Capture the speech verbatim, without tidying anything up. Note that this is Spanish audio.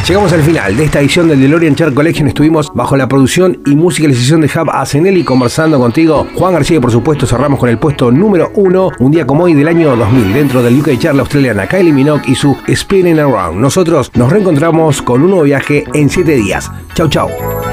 Llegamos al final de esta edición del DeLorean Chart Collection. Estuvimos bajo la producción y musicalización de Hub Asenelli conversando contigo, Juan García, y por supuesto cerramos con el puesto número uno, un día como hoy del año dos mil, dentro del U K Chart, la australiana Kylie Minogue y su Spinning Around. Nosotros nos reencontramos con un nuevo viaje en siete días. Chau, chau.